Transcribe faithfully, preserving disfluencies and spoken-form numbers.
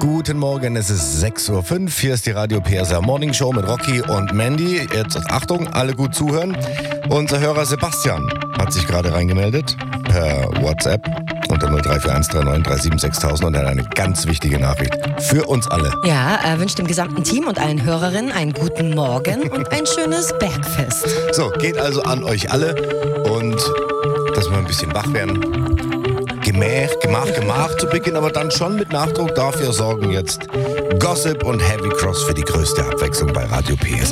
Guten Morgen, es ist sechs Uhr fünf. Hier ist die Radio P S R Morning Show mit Rocky und Mandy. Jetzt Achtung, alle gut zuhören. Unser Hörer Sebastian hat sich gerade reingemeldet per WhatsApp unter null drei vier eins drei neun drei sieben sechs null null und er hat eine ganz wichtige Nachricht für uns alle. Ja, er wünscht dem gesamten Team und allen Hörerinnen einen guten Morgen und ein schönes Bergfest. So, geht also an euch alle und dass wir ein bisschen wach werden. Gemach, Gemach, Gemach zu Beginn, aber dann schon mit Nachdruck. Dafür sorgen jetzt Gossip und Heavy Cross für die größte Abwechslung bei Radio P S R.